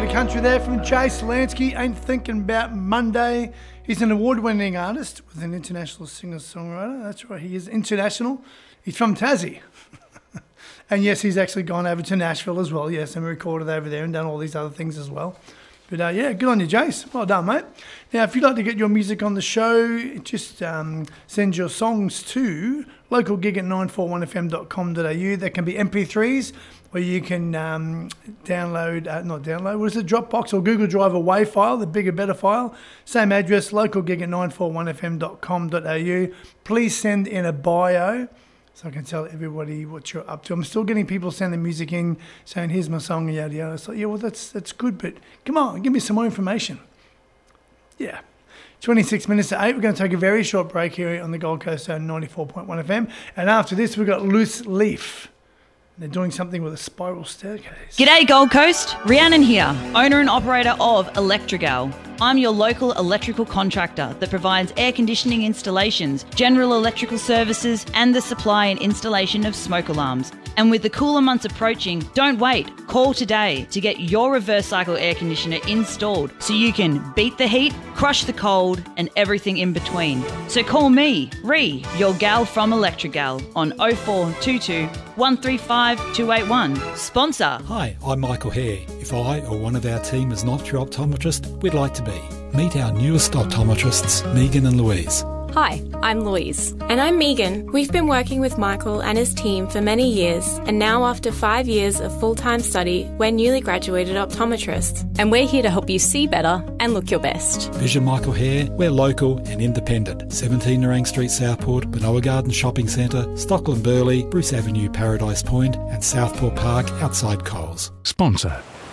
country there from Jay Solansky, Ain't Thinking About Monday. He's an award-winning artist with an international singer-songwriter. That's right, he is international. He's from Tassie. And yes, he's actually gone over to Nashville as well, yes, and recorded over there and done all these other things as well. But yeah, good on you, Jace. Well done, mate. Now, if you'd like to get your music on the show, just send your songs to localgig@941fm.com.au. There can be MP3s, where you can Dropbox or Google Drive a WAV file, the bigger, better file. Same address, localgig@941fm.com.au. Please send in a bio so I can tell everybody what you're up to. I'm still getting people sending music in, saying, here's my song, and yada, yada. So, yeah, well, that's good, but come on, give me some more information. Yeah. 26 minutes to 8. We're going to take a very short break here on the Gold Coast on 94.1 FM. And after this, we've got Loose Leaf. They're doing something with a spiral staircase. G'day Gold Coast, Rhiannon here, owner and operator of Electrigal. I'm your local electrical contractor that provides air conditioning installations, general electrical services and the supply and installation of smoke alarms. And with the cooler months approaching, don't wait. Call today to get your reverse cycle air conditioner installed so you can beat the heat, crush the cold and everything in between. So call me, Rhi, your gal from Electrigal on 0422 135 281. Sponsor. Hi, I'm Michael Hare. If I or one of our team is not your optometrist, we'd like to be. Meet our newest optometrists, Megan and Louise. Hi, I'm Louise. And I'm Megan. We've been working with Michael and his team for many years, and now after 5 years of full-time study, we're newly graduated optometrists. And we're here to help you see better and look your best. Vision Michael Hare, we're local and independent. 17 Nerang Street, Southport, Benoa Garden Shopping Centre, Stockland Burleigh, Bruce Avenue, Paradise Point, and Southport Park outside Coles. Sponsor.